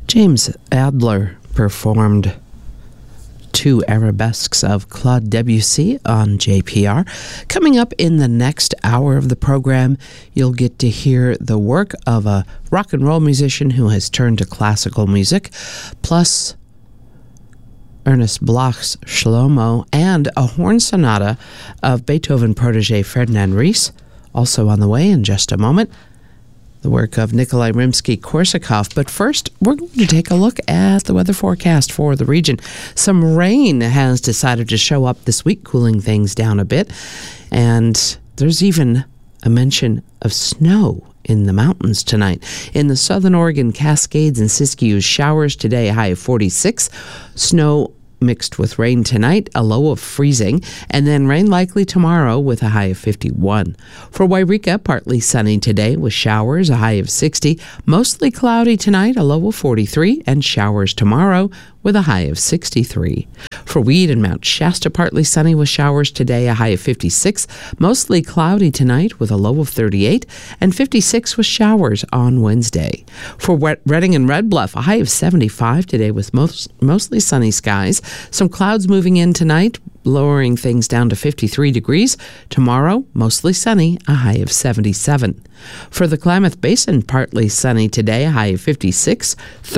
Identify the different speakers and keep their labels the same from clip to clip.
Speaker 1: James Adler performed two arabesques of Claude Debussy on JPR. Coming up in the next hour of the program, you'll get to hear the work of a rock and roll musician who has turned to classical music, plus Ernest Bloch's Shlomo and a horn sonata of Beethoven protege Ferdinand Ries, also on the way in just a moment. The work of Nikolai Rimsky-Korsakov. But first, we're going to take a look at the weather forecast for the region. Some rain has decided to show up this week, cooling things down a bit. And there's even a mention of snow in the mountains tonight. In the southern Oregon Cascades and Siskiyou, showers today, a high of 46. Snow mixed with rain tonight, a low of freezing, and then rain likely tomorrow with a high of 51. For Wairika, partly sunny today with showers, a high of 60. Mostly cloudy tonight, a low of 43, and showers tomorrow with a high of 63. For Weed and Mount Shasta, partly sunny with showers today, a high of 56. Mostly cloudy tonight with a low of 38, and 56 with showers on Wednesday. For Redding and Red Bluff, a high of 75 today with mostly sunny skies. Some clouds moving in tonight, lowering things down to 53 degrees. Tomorrow, mostly sunny, a high of 77. For the Klamath Basin, partly sunny today, a high of 56.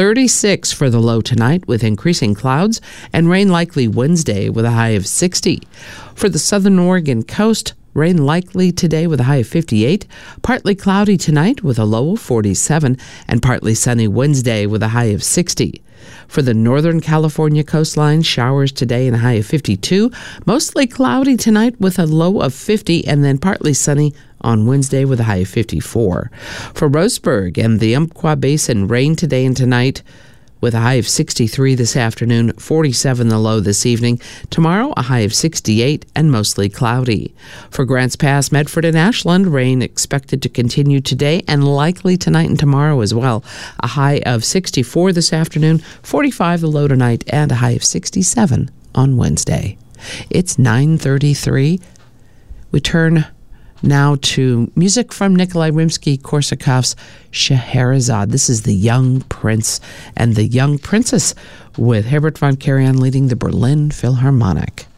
Speaker 1: 36 for the low tonight with increasing clouds, and rain likely Wednesday with a high of 60. For the southern Oregon coast, rain likely today with a high of 58. Partly cloudy tonight with a low of 47, and partly sunny Wednesday with a high of 60. For the northern California coastline, showers today and a high of 52. Mostly cloudy tonight with a low of 50, and then partly sunny on Wednesday with a high of 54. For Roseburg and the Umpqua Basin, rain today and tonight with a high of 63 this afternoon, 47 the low this evening. Tomorrow, a high of 68 and mostly cloudy. For Grants Pass, Medford, and Ashland, rain expected to continue today and likely tonight and tomorrow as well. A high of 64 this afternoon, 45 the low tonight, and a high of 67 on Wednesday. It's 9:33. We turn now to music from Nikolai Rimsky-Korsakov's Scheherazade. This is The Young Prince and the Young Princess with Herbert von Karajan leading the Berlin Philharmonic.